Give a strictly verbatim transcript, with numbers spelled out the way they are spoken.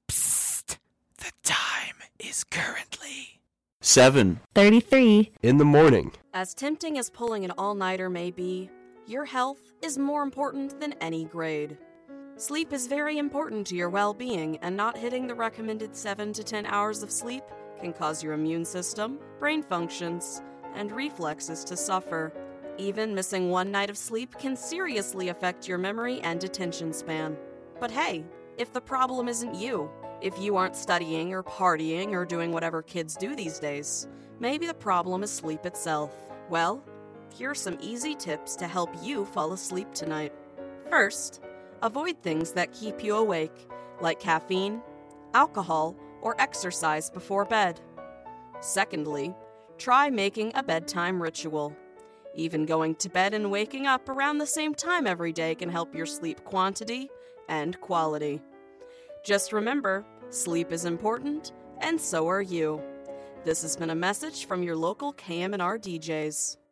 Psst! The time is currently seven thirty-three in the morning. As tempting as pulling an all-nighter may be, your health is more important than any grade. Sleep is very important to your well-being, and not hitting the recommended seven to ten hours of sleep can cause your immune system, brain functions, and reflexes to suffer. Even missing one night of sleep can seriously affect your memory and attention span. But hey, if the problem isn't you, if you aren't studying or partying or doing whatever kids do these days, maybe the problem is sleep itself. Well, here are some easy tips to help you fall asleep tonight. First, avoid things that keep you awake, like caffeine, alcohol, or exercise before bed. Secondly, try making a bedtime ritual. Even going to bed and waking up around the same time every day can help your sleep quantity and quality. Just remember, sleep is important, and so are you. This has been a message from your local K M and R D Js.